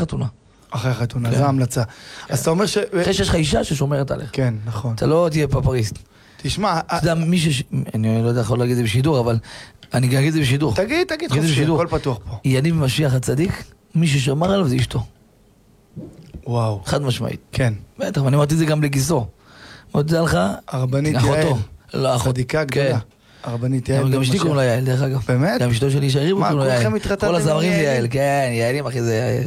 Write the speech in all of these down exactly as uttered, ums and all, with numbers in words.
החתונה. אחרי החתונה, זו ההמלצה. אז אתה אומר ש... אחרי שיש לך אישה ששומרת עליך. כן, נכון. אתה לא תהיה פפריסט. תשמע... אתה יודע, מי ש... אני לא יודע, יכול להגיד את זה בשידור, אבל אני אגיד את זה בשידור. תגיד, תגיד חופשי, הכל פתוח פה. יניב משיח הצדיק, מי ששמר עליו זה אשתו. וואו. חד משמעית. כן. בטח, ואני אמרתי את זה גם לגיסו. מודה לך... הרבנית יעל. לא, אחות. צדיקה גדולה. הרבנית יעל. גם אשתי קוראים לה יעל, דרך אגב. באמת? גם אשתו שלי שהריבו קוראים לה יעל. מה, כולכם התחתנתם כל הזמרים זה יעל? יעל, כן, יעלים אחי זה...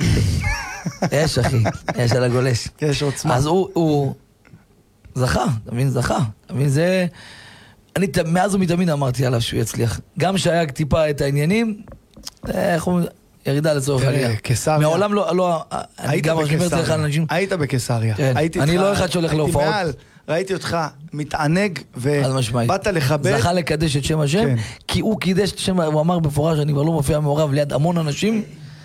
יש אחי, יש על הגולש. יש עוצמה. אז הוא זכה, אתה מבין, זכה. אתה מבין, זה... אני מאז ומתמיד אמרתי עליו שהוא יצליח. גם שהיה טיפה את העניינים, איך הוא... ירידה לצורך עלייה. קיסריה. מעולם לא, לא, אני גם אומר לך לאנשים... היית בקיסריה. אני לא אחד שהולך להופעות. הייתי מעל, ראיתי אותך מתענג, ובאת לכבד. זכה לקדש את שם השם, כי הוא קידש את שם, הוא אמר בפורש, אני כבר לא מופיע מעורב ליד המון אנשים,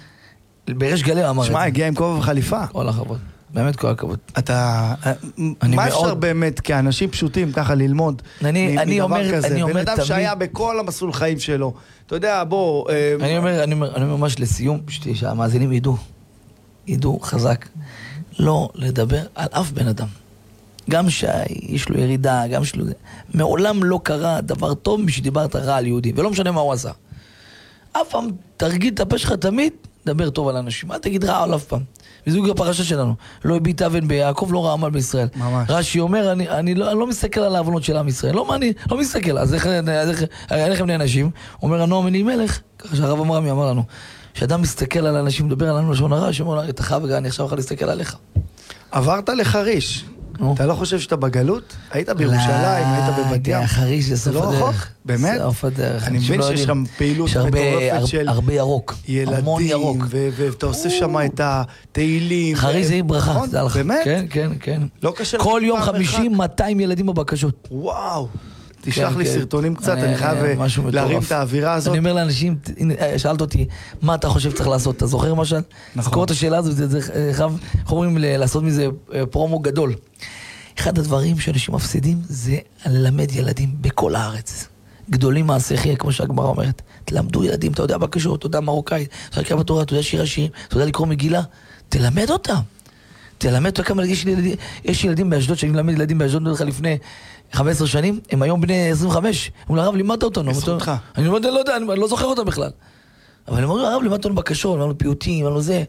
בריש גלי אמר את זה. שמע, הגיע עם כובע וחליפה. כל הכבוד. באמת כל הכבוד. אתה... מה אפשר באמת, כאנשים פשוטים, ככה ללמוד מדבר כזה? בן אדם שהיה בכל המסלול חיים שלו. אתה יודע, בוא... אני אומר, אני אומר ממש לסיום, שהמאזינים ידעו, ידעו חזק, לא לדבר על אף בן אדם. גם שיש לו ירידה, גם יש לו... מעולם לא קרה דבר טוב משדיברת רע על יהודי, ולא משנה מה הוא עשה. אף פעם תרגיל את הפה שלך תמיד, דבר טוב על אנשים. אל תגיד רע על אף פעם. וזו גם הפרשה שלנו. לא הביט אבן ביעקב, לא רע עמל בישראל. ממש. רש"י אומר, אני, אני, לא, אני לא מסתכל על העוונות של עם ישראל. לא, מה אני, לא מסתכל. אז איך, איך, איך הם נאנשים? אומר, הנועם אני מלך, ככה שהרב אמרמי אמר לנו, שאדם מסתכל על אנשים, מדבר על לנו לשון הרע, שאומר, אתה חייב, אני עכשיו יכול להסתכל עליך. עברת לחריש. אתה לא חושב שאתה בגלות? היית בירושלים, היית בבת ים? חריש זה סוף הדרך. באמת? סוף הדרך. אני מבין שיש שם פעילות מטורפת של הרבה ירוק, המון ירוק. ואתה עושה שם את התהילים. חריש זה ברכה, זה הלכה. באמת? כן, כן, כן. לא קשה לך. כל יום חמישים, מאתיים ילדים בבקשות. וואו. תשלח לי סרטונים קצת, אני חייב להרים את האווירה הזאת. אני אומר לאנשים, שאלת אותי, מה אתה חושב שצריך לעשות? אתה זוכר משל? זכור את השאלה הזאת, זה חייב, איך אומרים, לעשות מזה פרומו גדול. אחד הדברים שאנשים מפסידים זה ללמד ילדים בכל הארץ. גדולים מעשיכי, כמו שהגמרא אומרת. תלמדו ילדים, אתה יודע בקשות, אתה יודע מרוקאית, אתה יודע קרא בתורה, אתה יודע שיר השירים, אתה יודע לקרוא מגילה. תלמד אותם. תלמד אותם כמה, יש ילדים באשדוד, שאני מלמד ילדים באשדוד לפני חמש עשרה שנים, הם היום בני עשרים וחמש. הוא אומר, הרב, לימדת אותנו. בזכותך. אני לא יודע, אני לא זוכר אותם בכלל. אבל הם אומרים, הרב, לימדת אותנו בקשות, לימדנו פיוטים, לימדנו זה.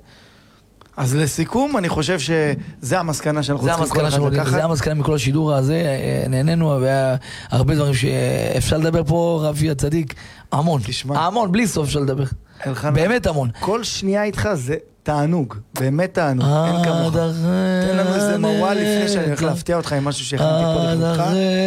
אז לסיכום, אני חושב שזה המסקנה שאנחנו צריכים כל אחד לקחת. זה המסקנה מכל השידור הזה, נהנינו, והיה הרבה דברים שאפשר לדבר פה, רבי הצדיק, המון. המון, בלי סוף אפשר לדבר. באמת המון. כל שנייה איתך זה תענוג, באמת תענוג, אין כמוך. תן לנו איזה מוואל לפני שאני הולך להפתיע אותך עם משהו שהכנתי פה לכבודך.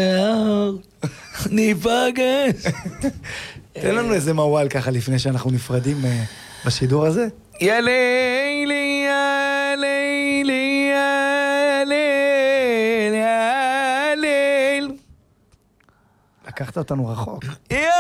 ניפגש. תן לנו איזה מוואל ככה לפני שאנחנו נפרדים בשידור הזה. יא לילי, יא לילי, יא ליל, יא ליל. לקחת אותנו רחוק. יא